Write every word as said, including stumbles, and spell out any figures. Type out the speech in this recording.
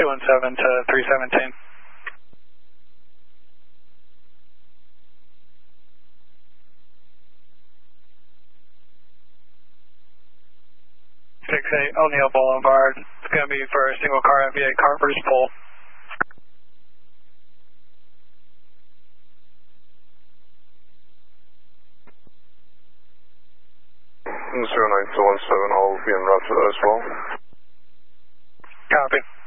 two one seven to three seventeen. six eight O'Neill Boulevard. It's going to be for a single car F V eight Carpers Pole. zero nine two one seven, I'll be en route for that as well. Copy.